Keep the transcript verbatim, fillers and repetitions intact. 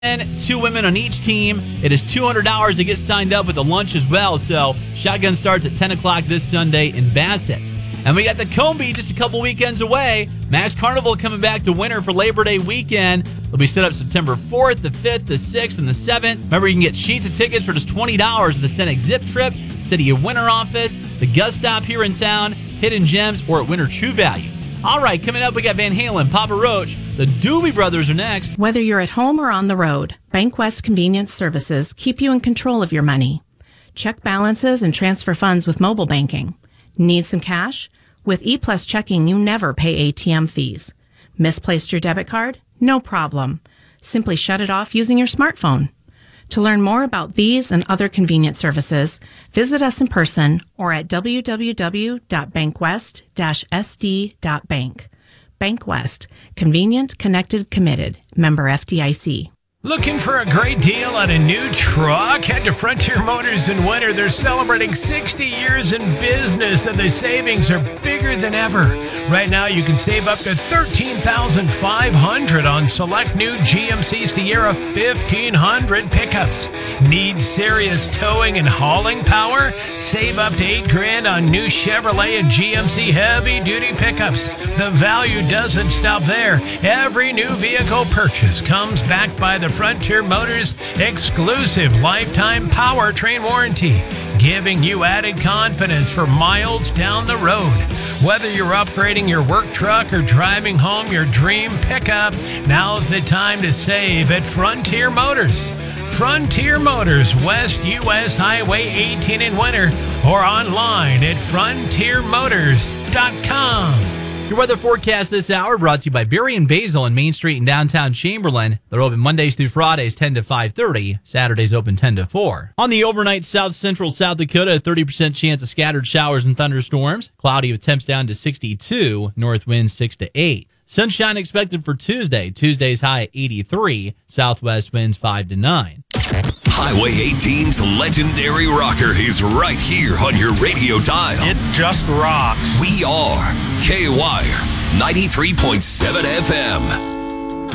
Two women on each team. It is two hundred dollars to get signed up with a lunch as well. So Shotgun starts at ten o'clock this Sunday in Bassett. And we got the Combi just a couple weekends away. Max Carnival coming back to Winter for Labor Day weekend. They'll be set up September fourth, the fifth, the sixth, and the seventh. Remember, you can get sheets of tickets for just twenty dollars at the Cenex Zip Trip, City of Winter office, the Gus Stop here in town, Hidden Gems, or at Winter True Value. All right, coming up, we got Van Halen, Papa Roach. The Doobie Brothers are next. Whether you're at home or on the road, BankWest Convenience Services keep you in control of your money. Check balances and transfer funds with mobile banking. Need some cash? With ePlus Checking, you never pay A T M fees. Misplaced your debit card? No problem. Simply shut it off using your smartphone. To learn more about these and other convenient services, visit us in person or at w w w dot bankwest dash s d dot bank. BankWest. Convenient, connected, committed. Member F D I C. Looking for a great deal on a new truck? Head to Frontier Motors in Winter. They're celebrating sixty years in business, and the savings are bigger than ever. Right now, you can save up to thirteen thousand five hundred dollars on select new G M C Sierra fifteen hundred pickups. Need serious towing and hauling power? Save up to eight grand on new Chevrolet and G M C heavy-duty pickups. The value doesn't stop there. Every new vehicle purchase comes backed by the Frontier Motors exclusive lifetime powertrain warranty, giving you added confidence for miles down the road. Whether you're upgrading your work truck or driving home your dream pickup, now's the time to save at Frontier Motors. Frontier Motors, West U S Highway eighteen in Winter, or online at frontier motors dot com. Your weather forecast this hour brought to you by Berry and Basil on Main Street in downtown Chamberlain. They're open Mondays through Fridays, ten to five thirty. Saturdays open ten to four. On the overnight, south central South Dakota, a thirty percent chance of scattered showers and thunderstorms. Cloudy with temps down to sixty-two. North winds six to eight. Sunshine expected for Tuesday. Tuesday's high at eighty-three. Southwest winds five to nine. Highway eighteen's legendary rocker is right here on your radio dial. It just rocks. We are K-Wire ninety-three point seven F M.